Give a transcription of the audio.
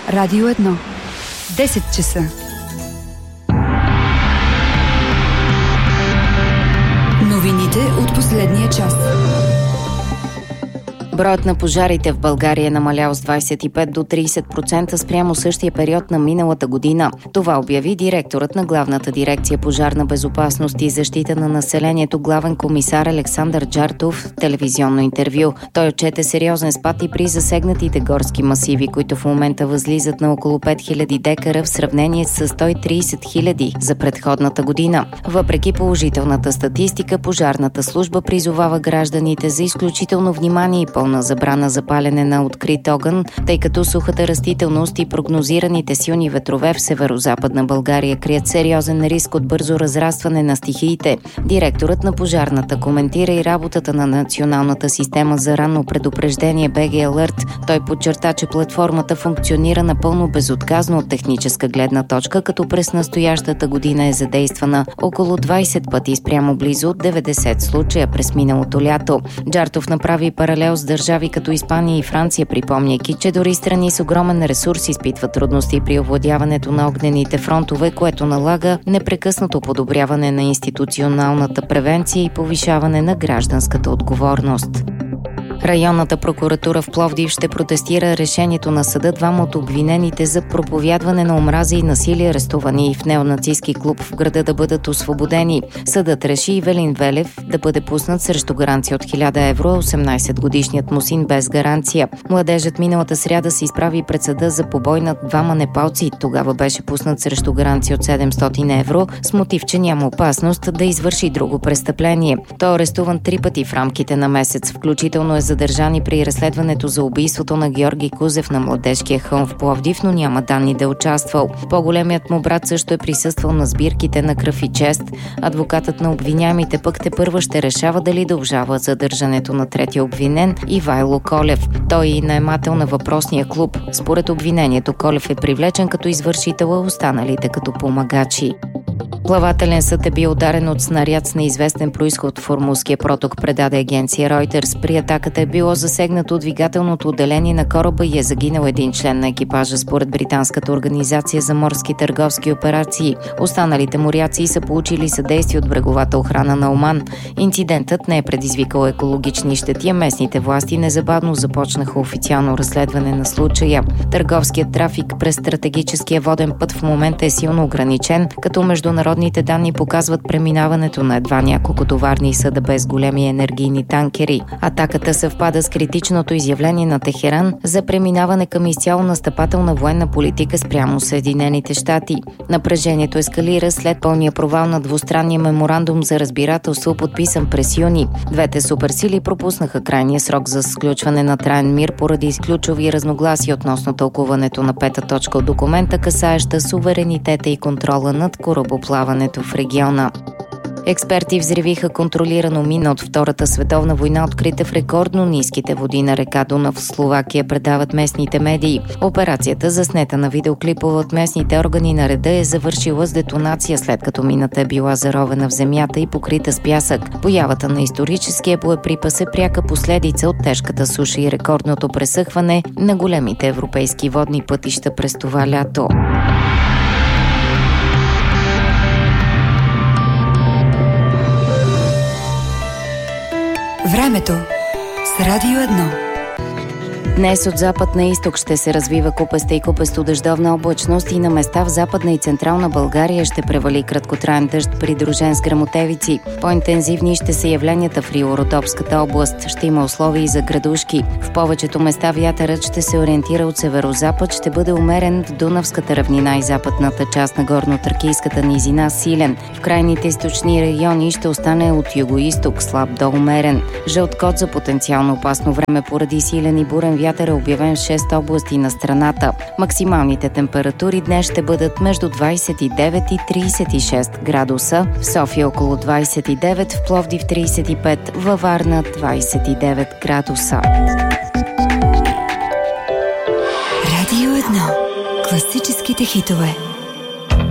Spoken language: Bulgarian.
Радио 1. 10 часа. Новините от последния час. Броят на пожарите в България е намалял с 25 до 30% спрямо същия период на миналата година. Това обяви директорът на Главната дирекция пожарна безопасност и защита на населението главен комисар Александър Джартов в телевизионно интервю. Той отчете сериозен спад и при засегнатите горски масиви, които в момента възлизат на около 5000 декара в сравнение с 130 000 за предходната година. Въпреки положителната статистика, пожарната служба призовава гражданите за изключително внимание и пълна забрана за палене на открит огън, тъй като сухата растителност и прогнозираните силни ветрове в северозападна България крият сериозен риск от бързо разрастване на стихиите. Директорът на пожарната коментира и работата на Националната система за ранно предупреждение BG Alert. Той подчерта, че платформата функционира напълно безотказно от техническа гледна точка, като през настоящата година е задействана около 20 пъти спрямо близо 90 случая през миналото лято. Джартов направи паралел с държави като Испания и Франция, припомняйки, че дори страни с огромен ресурс изпитват трудности при овладяването на огнените фронтове, което налага непрекъснато подобряване на институционалната превенция и повишаване на гражданската отговорност. Районната прокуратура в Пловдив ще протестира решението на съда двама от обвинените за проповядване на омраза и насилие, арестувани в неонацистки клуб в града, да бъдат освободени. Съдът реши Ивелин Велев да бъде пуснат срещу гаранция от 1000 евро, 18-годишният му син без гаранция. Младежът миналата сряда се изправи пред съда за побой над двама непалци. Тогава беше пуснат срещу гаранция от 700 евро с мотив, че няма опасност да извърши друго престъпление. Той е арестуван 3 пъти в рамките на месец, включително е задържани при разследването за убийството на Георги Кузев на Младежкия хълм в Пловдив, но няма данни да е участвал. По-големият му брат също е присъствал на сбирките на Кръв и чест. Адвокатът на обвиняемите пък тепърва ще решава дали да обжалва задържането на третия обвинен Ивайло Колев. Той е наемател на въпросния клуб. Според обвинението Колев е привлечен като извършител, а останалите като помагачи. Плавателен съд е бил ударен от снаряд с неизвестен произход в Ормузския проток, предаде агенция Reuters. При атаката е било засегнато двигателното отделение на кораба и е загинал един член на екипажа, според британската организация за морски търговски операции. Останалите моряци са получили съдействие от бреговата охрана на Оман. Инцидентът не е предизвикал екологични щети, а местните власти незабавно започнаха официално разследване на случая. Търговският трафик през стратегическия воден път в момента е силно ограничен, като международните данни показват преминаването на едва няколко товарни съда без големи енергийни танкери. Атаката съвпада с критичното изявление на Техеран за преминаване към изцяло настъпателна военна политика спрямо Съединените щати. Напрежението ескалира след пълния провал на двустранния меморандум за разбирателство, подписан през юни. Двете суперсили пропуснаха крайния срок за сключване на траен мир поради ключови разногласия относно тълкуването на 5-та точка от документа, касаеща суверенитета и контрола над корабоплаването в региона. Експерти взривиха контролирано мина от Втората световна война, открита в рекордно ниските води на река Дунав в Словакия, предават местните медии. Операцията, заснета на видеоклипове от местните органи на реда, е завършила с детонация, след като мината е била заровена в земята и покрита с пясък. Появата на историческия боеприпас е пряка последица от тежката суша и рекордното пресъхване на големите европейски водни пътища през това лято. Времето с Радио 1. Днес от запад на изток ще се развива купеста и купесто-дъждовна облачност и на места в Западна и Централна България ще превали краткотраен дъжд, придружен с гръмотевици. По-интензивни ще са явленията в Рио-Родопската област. Ще има условия и за градушки. В повечето места вятърът ще се ориентира от северозапад, ще бъде умерен в Дунавската равнина и западната част на горно-тракийската низина силен. В крайните източни райони ще остане от югоизток слаб до умерен. Жълт код за потенциално опасно време поради силен и бурен вятър е обявен в 6 области на страната. Максималните температури днес ще бъдат между 29 и 36 градуса. В София около 29, в Пловдив 35, във Варна 29 градуса. Радио 1. Класическите хитове.